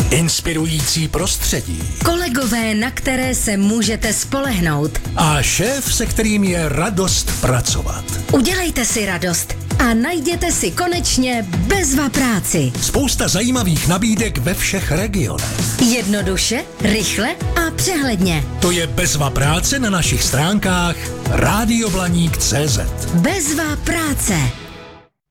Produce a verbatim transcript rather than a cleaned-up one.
Inspirující prostředí. Kolegové, na které se můžete spolehnout. A šéf, se kterým je radost pracovat. Udělejte si radost a najděte si konečně Bezva práci. Spousta zajímavých nabídek ve všech regionech. Jednoduše, rychle a přehledně. To je Bezva práce na našich stránkách rádio blaník tečka cé zet. Bezva práce.